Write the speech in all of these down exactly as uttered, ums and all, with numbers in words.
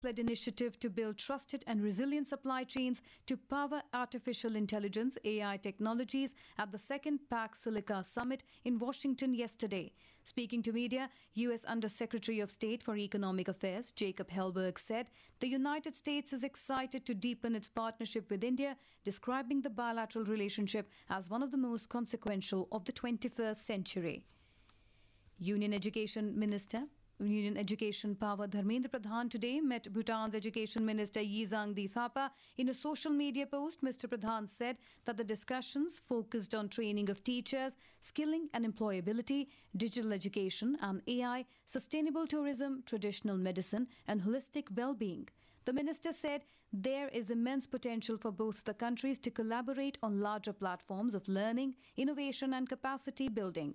led initiative to build trusted and resilient supply chains to power artificial intelligence A I technologies at the second PAC Silica Summit in Washington yesterday. Speaking to media, U S Undersecretary of State for Economic Affairs Jacob Hellberg said the United States is excited to deepen its partnership with India, describing the bilateral relationship as one of the most consequential of the twenty-first century. Union Education Minister Union Education Power Dharmendra Pradhan today met Bhutan's Education Minister Yizangdi Thapa. In a social media post, Mister Pradhan said that the discussions focused on training of teachers, skilling and employability, digital education and A I, sustainable tourism, traditional medicine and holistic well-being. The minister said there is immense potential for both the countries to collaborate on larger platforms of learning, innovation and capacity building.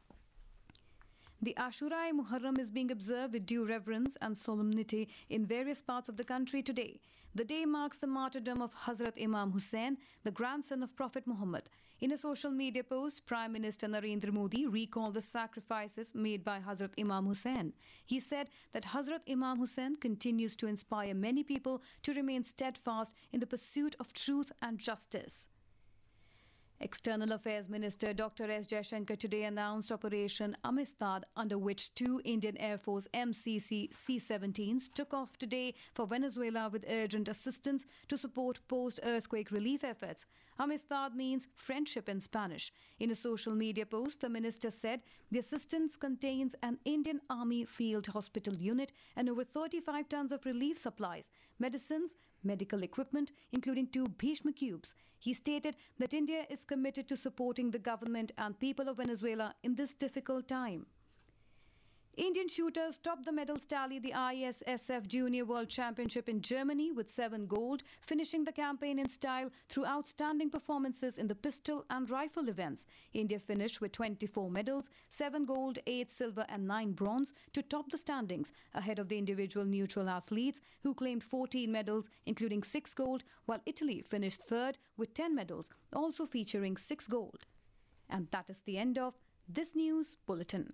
The Ashura-e Muharram is being observed with due reverence and solemnity in various parts of the country today. The day marks the martyrdom of Hazrat Imam Hussain, the grandson of Prophet Muhammad. In a social media post, Prime Minister Narendra Modi recalled the sacrifices made by Hazrat Imam Hussain. He said that Hazrat Imam Hussain continues to inspire many people to remain steadfast in the pursuit of truth and justice. External Affairs Minister Doctor S. Jaishankar today announced Operation Amistad, under which two Indian Air Force M C C C seventeens took off today for Venezuela with urgent assistance to support post-earthquake relief efforts. Amistad means friendship in Spanish. In a social media post, the minister said the assistance contains an Indian Army field hospital unit and over thirty-five tons of relief supplies, medicines, medical equipment, including two Bhishma cubes. He stated that India is committed to supporting the government and people of Venezuela in this difficult time. Indian shooters topped the medals tally the I S S F Junior World Championship in Germany with seven gold, finishing the campaign in style through outstanding performances in the pistol and rifle events. India finished with twenty-four medals, seven gold, eight silver and nine bronze to top the standings, ahead of the individual neutral athletes who claimed fourteen medals, including six gold, while Italy finished third with ten medals, also featuring six gold. And that is the end of this news bulletin.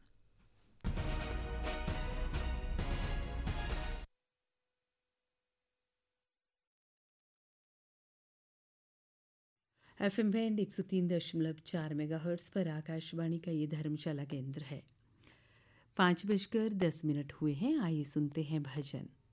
F M band एक सौ तीन दशमलव चार mega hertz पर आकाशवाणी का ये धर्मशाला केंद्र है। पाँच बजकर दस मिनट हुए हैं। आइए सुनते हैं भजन।